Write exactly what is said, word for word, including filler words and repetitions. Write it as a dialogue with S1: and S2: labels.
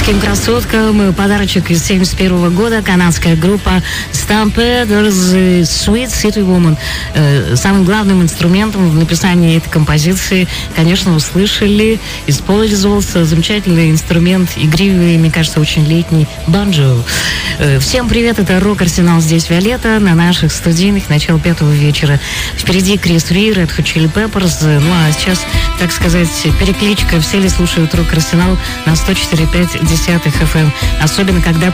S1: канадским красоткам подарочек из семьдесят первого года. Канадская группа Stampeders Sweet City Woman. Самым главным инструментом в написании этой композиции, конечно, услышали, использовался замечательный инструмент, игривый, мне кажется, очень летний, банджо. Всем привет, это Рок-Арсенал, здесь Виолетта, на наших студийных, начало пятого вечера. Впереди Крис Ри, Red Hot Chili Peppers. Ну а сейчас, так сказать, перекличка. Все ли слушают Рок-Арсенал на сто четыре и пять десятых эф эм. Особенно, когда